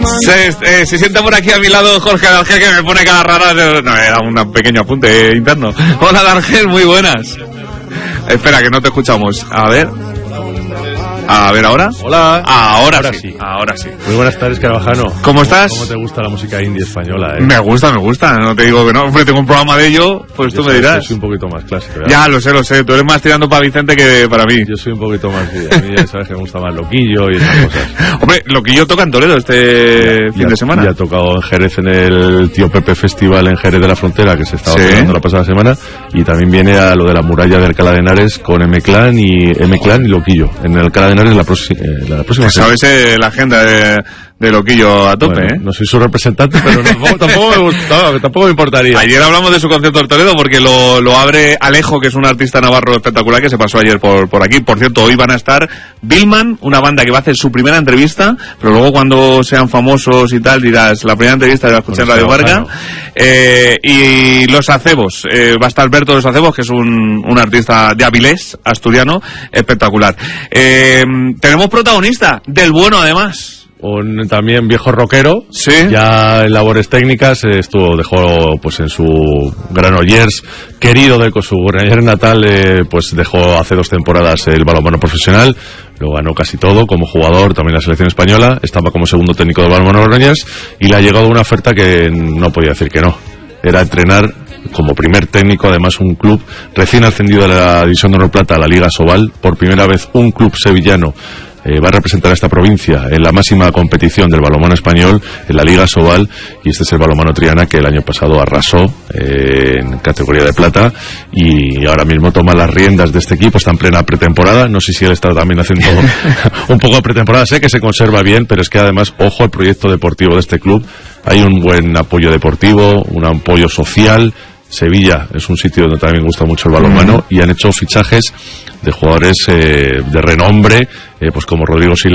Se sienta por aquí a mi lado Jorge Dargel, que me pone cara rara. No, era un pequeño apunte interno. Hola Dargel, muy buenas. Espera, que no te escuchamos. A ver, ¿ahora? Hola. Ahora sí. Ahora sí. Muy buenas tardes, Carvajano. ¿Cómo estás? ¿Cómo te gusta la música indie española, Me gusta. No te digo que no. Hombre, tengo un programa de ello, pues tú me dirás. Yo soy un poquito más clásico. Ya, lo sé. Tú eres más tirando para Vicente que para mí. Yo soy un poquito más... A mí ya sabes que me gusta más Loquillo y esas cosas. Hombre, Loquillo toca en Toledo este fin de semana. Ya ha tocado en Jerez en el Tío Pepe Festival en Jerez de la Frontera, que se estaba celebrando la pasada semana. Y también viene a lo de la muralla de Alcalá de Henares con M-Clan y Loquillo. En el Alcalá de Henares la próxima semana. ¿Sabes la agenda de Loquillo a tope? Bueno, no soy su representante, pero tampoco me gustaba, tampoco me importaría. Ayer hablamos de su concierto en Toledo porque lo abre Alejo, que es un artista navarro espectacular que se pasó ayer por aquí. Por cierto, hoy van a estar Billman, una banda que va a hacer su primera entrevista, pero luego cuando sean famosos y tal dirás, la primera entrevista la escuché en Radio Marca. Y Los Acebos, va a estar Berto Los Acebos, que es un artista de Avilés, asturiano, espectacular. Tenemos protagonista, del bueno además. Un también viejo rockero, ¿sí? Ya en labores técnicas, dejó pues en su Granollers querido, con su Granollers natal, pues dejó hace 2 temporadas el balonmano profesional, lo ganó casi todo como jugador, también la selección española, estaba como segundo técnico del balonmano Granollers y le ha llegado una oferta que no podía decir que no, era entrenar como primer técnico, además un club recién ascendido de la División de Honor Plata a la Liga Sobal, por primera vez un club sevillano va a representar a esta provincia en la máxima competición del balonmano español, en la Liga Sobal, y este es el balonmano Triana, que el año pasado arrasó en categoría de plata y ahora mismo toma las riendas de este equipo. Está en plena pretemporada, no sé si él está también haciendo un poco de pretemporada, sé que se conserva bien, pero es que además, ojo al proyecto deportivo de este club, hay un buen apoyo deportivo, un apoyo social. Sevilla es un sitio donde también gusta mucho el balonmano y han hecho fichajes de jugadores de renombre, pues como Rodrigo Silva